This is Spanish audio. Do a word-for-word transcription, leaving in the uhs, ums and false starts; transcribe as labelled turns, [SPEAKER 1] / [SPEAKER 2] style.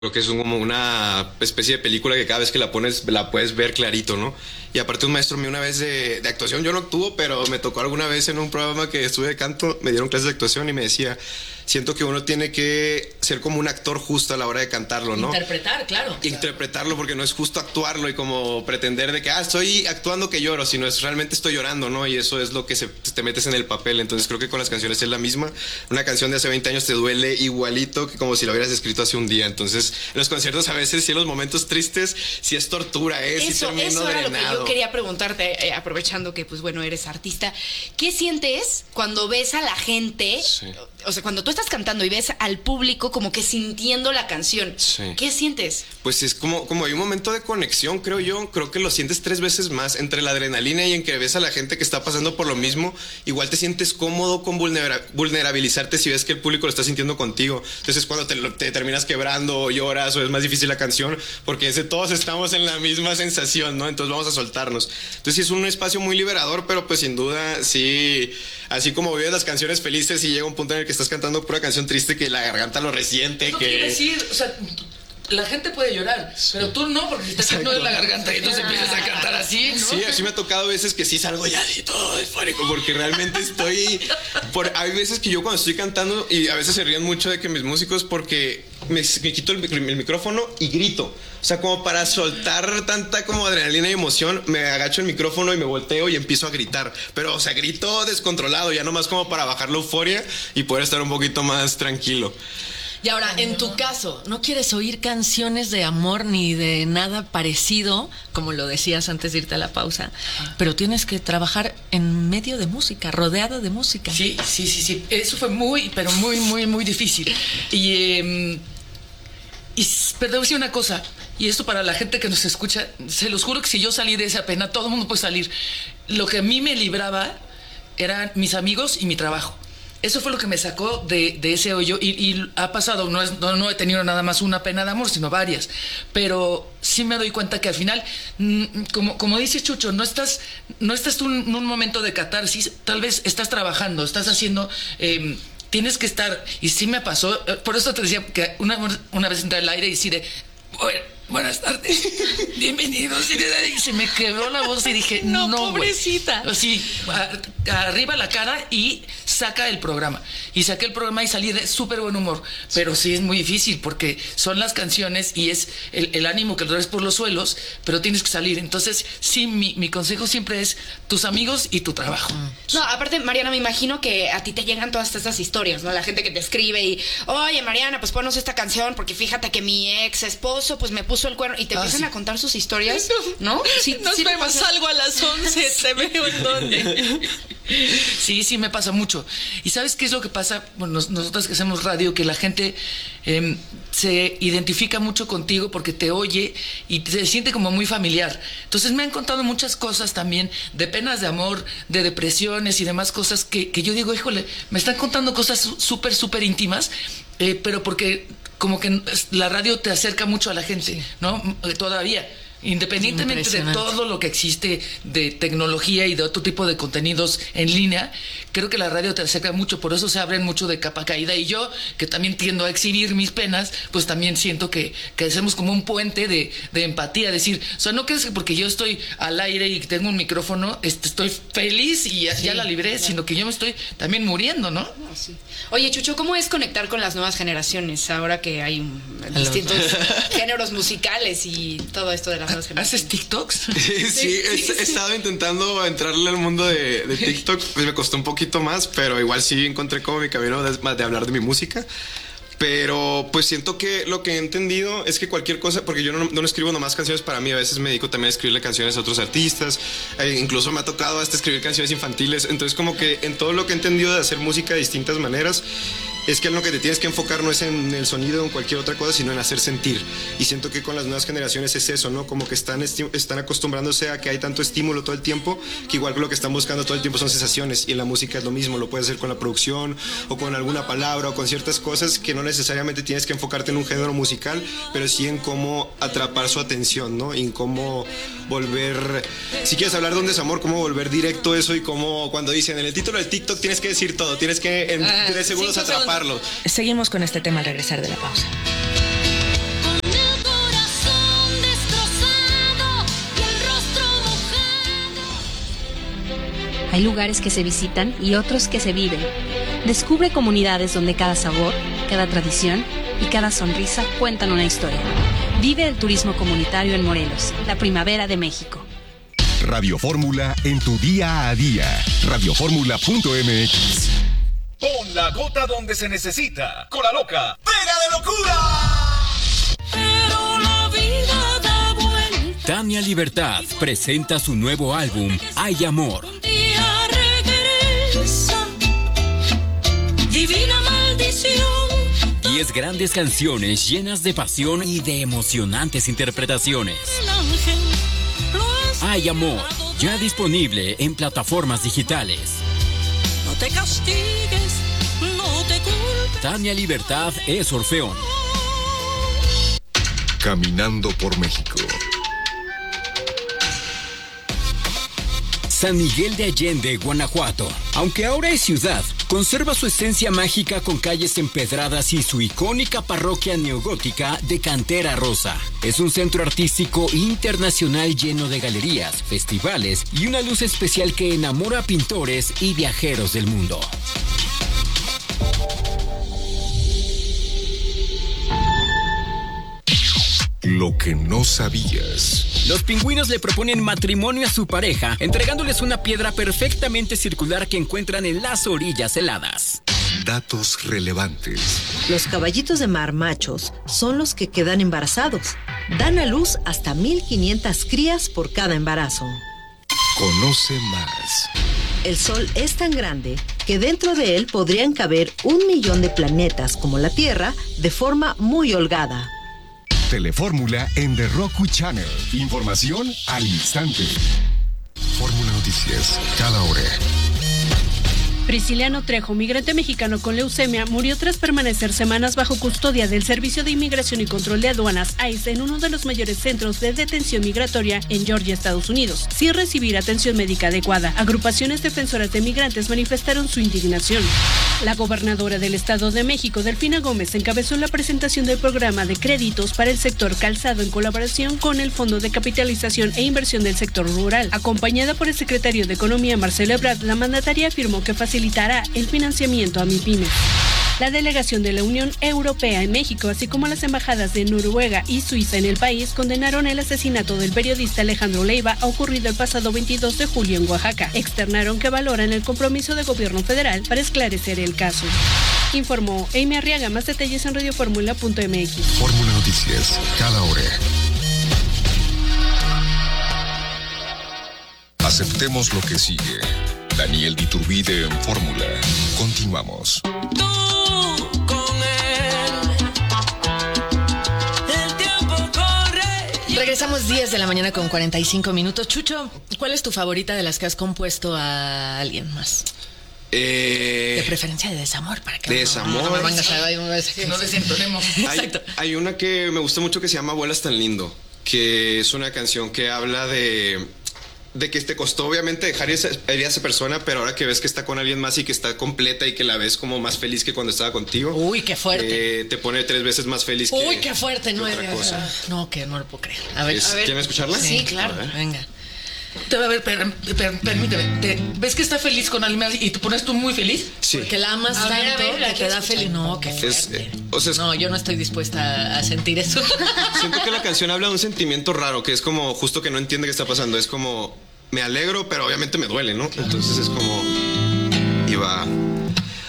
[SPEAKER 1] Creo que es un- como una especie de película que cada vez que la pones la puedes ver clarito, ¿no? Y aparte un maestro mío una vez de, de actuación, yo no actúo, pero me tocó alguna vez en un programa que estuve de canto, me dieron clases de actuación y me decía, siento que uno tiene que ser como un actor justo a la hora de cantarlo, ¿no?
[SPEAKER 2] Interpretar, claro.
[SPEAKER 1] Interpretarlo, porque no es justo actuarlo y como pretender de que, ah, estoy actuando que lloro, sino es realmente estoy llorando, ¿no? Y eso es lo que se, te metes en el papel. Entonces creo que con las canciones es la misma. Una canción de hace veinte años te duele igualito que como si la hubieras escrito hace un día. Entonces en los conciertos a veces, sí, en los momentos tristes, sí es tortura, ¿eh? Sí
[SPEAKER 2] Eso,
[SPEAKER 1] termino
[SPEAKER 2] eso era lo que
[SPEAKER 1] drenado.
[SPEAKER 2] yo quería preguntarte, eh, aprovechando que, pues bueno, eres artista. ¿Qué sientes cuando ves a la gente?
[SPEAKER 1] Sí.
[SPEAKER 2] O sea, cuando tú estás cantando y ves al público como que sintiendo la canción.
[SPEAKER 1] Sí.
[SPEAKER 2] ¿Qué sientes?
[SPEAKER 1] Pues es como, como hay un momento de conexión, creo yo. Creo que lo sientes tres veces más entre la adrenalina y en que ves a la gente que está pasando por lo mismo. Igual te sientes cómodo con vulnera- vulnerabilizarte si ves que el público lo está sintiendo contigo. Entonces cuando te, lo- te terminas quebrando o lloras o es más difícil la canción, porque ese, todos estamos en la misma sensación, ¿no? Entonces vamos a soltarnos. Entonces sí es un espacio muy liberador, pero pues sin duda sí, así como vives las canciones felices y llega un punto en el que estás cantando pura canción triste que la garganta lo resiente,
[SPEAKER 3] No
[SPEAKER 1] que...
[SPEAKER 3] quiere decir, o sea, la gente puede llorar, pero tú no, porque si estás no de la garganta y entonces empiezas a cantar así, ¿no?
[SPEAKER 1] Sí, así me ha tocado veces que sí salgo ya así todo eufórico porque realmente estoy... Por, hay veces que yo cuando estoy cantando y a veces se ríen mucho de que mis músicos porque me, me quito el, el micrófono y grito. O sea, como para soltar tanta como adrenalina y emoción, me agacho el micrófono y me volteo y empiezo a gritar. Pero, o sea, grito descontrolado, ya nomás como para bajar la euforia y poder estar un poquito más tranquilo.
[SPEAKER 4] Y ahora, en tu caso, ¿no quieres oír canciones de amor ni de nada parecido, como lo decías antes de irte a la pausa? Pero tienes que trabajar en medio de música, rodeado de música.
[SPEAKER 3] Sí, sí, sí, sí. Eso fue muy, pero muy, muy, muy difícil. Y, eh, y pero debo decir una cosa, y esto para la gente que nos escucha, se los juro que si yo salí de esa pena, todo el mundo puede salir. Lo que a mí me libraba eran mis amigos y mi trabajo. Eso fue lo que me sacó de, de ese hoyo y, y ha pasado, no, es, no, no he tenido nada más una pena de amor, sino varias, pero sí me doy cuenta que al final, mm, como, como dice Chucho, no estás, no estás tú en un momento de catarsis, tal vez estás trabajando, estás haciendo... Eh, tienes que estar, y sí me pasó, por eso te decía que una, una vez entré al aire y sí de... Bueno, buenas tardes, bienvenidos. Y se me quebró la voz y dije, no,
[SPEAKER 4] No, pobrecita.
[SPEAKER 3] güey. Así, a- arriba la cara y saca el programa. Y saqué el programa y salí de súper buen humor. Pero sí es muy difícil porque son las canciones y es el, el ánimo que lo traes por los suelos, pero tienes que salir. Entonces, sí, mi, mi consejo siempre es tus amigos y tu trabajo.
[SPEAKER 2] No, aparte, Mariana, me imagino que a ti te llegan todas estas historias, ¿no? La gente que te escribe y, oye, Mariana, pues ponnos esta canción porque fíjate que mi ex esposo pues me puso el cuerno y te
[SPEAKER 3] Ah,
[SPEAKER 2] empiezan
[SPEAKER 3] sí.
[SPEAKER 2] a contar sus historias, ¿no? Sí,
[SPEAKER 4] Nos
[SPEAKER 2] sí me
[SPEAKER 4] vemos,
[SPEAKER 2] pasa.
[SPEAKER 4] salgo a las once, te veo en dónde.
[SPEAKER 3] Sí, sí, me pasa mucho. ¿Y sabes qué es lo que pasa? Bueno, nos- nosotros que hacemos radio, que la gente eh, se identifica mucho contigo porque te oye y se siente como muy familiar. Entonces me han contado muchas cosas también de penas de amor, de depresiones y demás cosas que, que yo digo, híjole, me están contando cosas su- súper, súper íntimas, eh, pero porque como que la radio te acerca mucho a la gente, ¿no? Eh, Todavía. Independientemente de
[SPEAKER 4] Impresionante.
[SPEAKER 3] todo lo que existe de tecnología y de otro tipo de contenidos en línea, creo que la radio te acerca mucho, por eso se abren mucho de capa caída. Y yo, que también tiendo a exhibir mis penas, pues también siento que, que hacemos como un puente de, de empatía, decir, o sea, no crees que porque yo estoy al aire y tengo un micrófono, este, estoy feliz y ya, ya la libré, sino que yo me estoy también muriendo, ¿no?
[SPEAKER 2] Ah, sí. Oye, Chucho, ¿cómo es conectar con las nuevas generaciones ahora que hay um, distintos géneros musicales y todo esto de las nuevas generaciones?
[SPEAKER 3] ¿Haces TikToks?
[SPEAKER 1] Sí, he, he estado intentando entrarle al mundo de, de TikTok, pues me costó un poquito más, pero igual sí encontré como mi camino de, de hablar de mi música. Pero pues siento que lo que he entendido es que cualquier cosa, porque yo no, no escribo nomás canciones para mí, a veces me dedico también a escribirle canciones a otros artistas, eh, incluso me ha tocado hasta escribir canciones infantiles, entonces como que en todo lo que he entendido de hacer música de distintas maneras, es que en lo que te tienes que enfocar no es en el sonido o en cualquier otra cosa, sino en hacer sentir. Y siento que con las nuevas generaciones es eso, ¿no? Como que están, están acostumbrándose a que hay tanto estímulo todo el tiempo, que igual lo que están buscando todo el tiempo son sensaciones. Y en la música es lo mismo, lo puedes hacer con la producción, o con alguna palabra, o con ciertas cosas que no necesariamente tienes que enfocarte en un género musical, pero sí en cómo atrapar su atención, ¿no? Y en cómo volver... Si quieres hablar de un desamor, cómo volver directo eso y cómo cuando dicen en el título del TikTok tienes que decir todo, tienes que en
[SPEAKER 4] Ah,
[SPEAKER 1] tres segundos
[SPEAKER 4] cinco segundos.
[SPEAKER 1] atraparlo.
[SPEAKER 4] Seguimos con este tema al regresar de la pausa.
[SPEAKER 5] Hay lugares que se visitan y otros que se viven. Descubre comunidades donde cada sabor, cada tradición y cada sonrisa cuentan una historia. Vive el turismo comunitario en Morelos, la primavera de México.
[SPEAKER 6] Radio Fórmula en tu día a día. radio fórmula punto m x.
[SPEAKER 7] Pon la gota donde se necesita. Con la loca, ¡pega de locura!
[SPEAKER 8] Pero la vida da vuelta.
[SPEAKER 9] Tania Libertad presenta su nuevo álbum, Hay Amor.
[SPEAKER 8] Un día regresa, divina maldición.
[SPEAKER 9] Diez grandes canciones llenas de pasión y de emocionantes interpretaciones.
[SPEAKER 8] El ángel lo has
[SPEAKER 9] Hay Amor,
[SPEAKER 8] dado
[SPEAKER 9] ya disponible en plataformas digitales.
[SPEAKER 8] No te castigues, no te culpes.
[SPEAKER 9] Tania Libertad es Orfeón.
[SPEAKER 6] Caminando por México.
[SPEAKER 9] San Miguel de Allende, Guanajuato. Aunque ahora es ciudad, conserva su esencia mágica con calles empedradas y su icónica parroquia neogótica de cantera rosa. Es un centro artístico internacional lleno de galerías, festivales y una luz especial que enamora a pintores y viajeros del mundo.
[SPEAKER 6] Lo que no sabías.
[SPEAKER 9] Los pingüinos le proponen matrimonio a su pareja, entregándoles una piedra perfectamente circular que encuentran en las orillas heladas.
[SPEAKER 6] Datos relevantes.
[SPEAKER 10] Los caballitos de mar machos son los que quedan embarazados. Dan a luz hasta mil quinientas crías por cada embarazo.
[SPEAKER 6] Conoce más.
[SPEAKER 10] El Sol es tan grande que dentro de él podrían caber un millón de planetas como la Tierra de forma muy holgada.
[SPEAKER 6] Telefórmula en The Roku Channel. Información al instante. Fórmula Noticias, cada hora.
[SPEAKER 11] Prisciliano Trejo, migrante mexicano con leucemia, murió tras permanecer semanas bajo custodia del Servicio de Inmigración y Control de Aduanas, I C E, en uno de los mayores centros de detención migratoria en Georgia, Estados Unidos, sin recibir atención médica adecuada. Agrupaciones defensoras de migrantes manifestaron su indignación. La gobernadora del Estado de México, Delfina Gómez, encabezó la presentación del programa de créditos para el sector calzado en colaboración con el Fondo de Capitalización e Inversión del Sector Rural. Acompañada por el secretario de Economía, Marcelo Ebrard, la mandataria afirmó que facilitará el financiamiento a MIPYMES. La delegación de la Unión Europea en México, así como las embajadas de Noruega y Suiza en el país, condenaron el asesinato del periodista Alejandro Leiva ocurrido el pasado veintidós de julio en Oaxaca. Externaron que valoran el compromiso del gobierno federal para esclarecer el caso. Informó Amy Arriaga. Más detalles en radio fórmula punto m x.
[SPEAKER 6] Fórmula Noticias, cada hora. Aceptemos lo que sigue. Daniel Diturbide en Fórmula. Continuamos.
[SPEAKER 8] Tú con él, el tiempo corre.
[SPEAKER 4] Regresamos diez de la mañana con cuarenta y cinco minutos. Chucho, ¿cuál es tu favorita de las que has compuesto a alguien más?
[SPEAKER 1] Eh,
[SPEAKER 4] de preferencia de desamor, para que
[SPEAKER 1] de desamor.
[SPEAKER 4] No, no me vengas a
[SPEAKER 3] que no desentonemos.
[SPEAKER 1] Hay, hay una que me gusta mucho que se llama Vuelas tan lindo, que es una canción que habla de de que te costó obviamente dejar ir a esa persona, pero ahora que ves que está con alguien más y que está completa y que la ves como más feliz que cuando estaba contigo.
[SPEAKER 4] Uy, qué fuerte.
[SPEAKER 1] Eh, te pone tres veces más feliz.
[SPEAKER 4] Uy,
[SPEAKER 1] que,
[SPEAKER 4] qué fuerte. No,
[SPEAKER 1] otra cosa.
[SPEAKER 4] no, que no lo puedo creer. A ver,
[SPEAKER 1] es,
[SPEAKER 4] a ver.
[SPEAKER 1] ¿Quieren escucharla?
[SPEAKER 4] Sí, sí, claro. Venga.
[SPEAKER 3] Te va a ver, per, per, permíteme. Te, ¿Ves que está feliz con alguien más y te pones tú muy feliz?
[SPEAKER 1] Sí.
[SPEAKER 4] Porque la amas
[SPEAKER 2] a
[SPEAKER 4] tanto
[SPEAKER 2] ver, a ver,
[SPEAKER 4] que te da feliz. No, qué fuerte.
[SPEAKER 1] Es, eh, o sea, es,
[SPEAKER 4] no, yo no estoy dispuesta a sentir eso.
[SPEAKER 1] Siento que la canción habla de un sentimiento raro, que es como justo que no entiende qué está pasando. Es como, me alegro, pero obviamente me duele, ¿no? Entonces es como, y va